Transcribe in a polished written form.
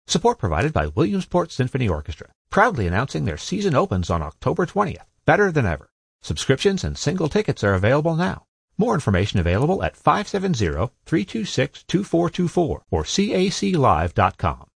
Support provided by Williamsport Symphony Orchestra, proudly announcing their season opens on October 20th, better than ever. Subscriptions and single tickets are available now. More information available at 570-326-2424 or caclive.com.